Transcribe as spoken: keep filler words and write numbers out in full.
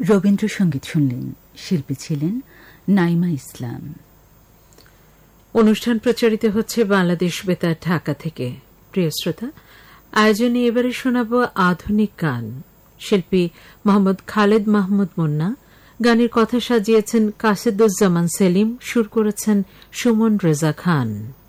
রবীন্দ্রসঙ্গীত শুনলেন। শিল্পী ছিলেন নাইমা ইসলাম। অনুষ্ঠান প্রচারিত হচ্ছে বাংলাদেশ বেতার ঢাকা থেকে। প্রিয় শ্রোতা, আয়োজনে এবারে শোনাব আধুনিক গান। শিল্পী মোহাম্মদ খালেদ মাহমুদ মুন্না, গানের কথা সাজিয়েছেন কাসিদুজ্জামান সেলিম, সুর করেছেন সুমন রেজা খান।